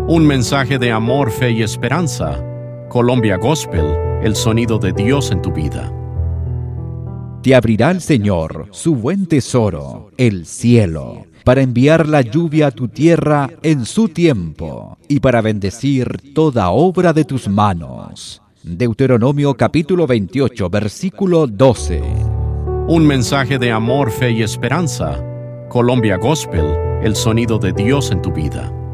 Un mensaje de amor, fe y esperanza. Colombia Gospel, el sonido de Dios en tu vida. Te abrirá el Señor su buen tesoro, el cielo, para enviar la lluvia a tu tierra en su tiempo y para bendecir toda obra de tus manos. Deuteronomio capítulo 28, versículo 12. Un mensaje de amor, fe y esperanza. Colombia Gospel, el sonido de Dios en tu vida.